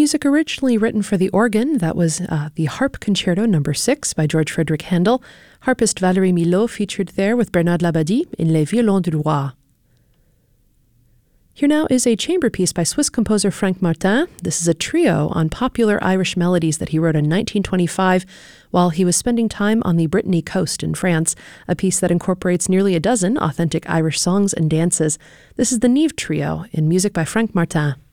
Music originally written for the organ, that was the Harp Concerto No. 6 by George Frederick Handel. Harpist Valérie Milhaud featured there with Bernard Labadie in Les Violons du Roi. Here now is a chamber piece by Swiss composer Frank Martin. This is a trio on popular Irish melodies that he wrote in 1925 while he was spending time on the Brittany coast in France, a piece that incorporates nearly a dozen authentic Irish songs and dances. This is the Niamh Trio in music by Frank Martin.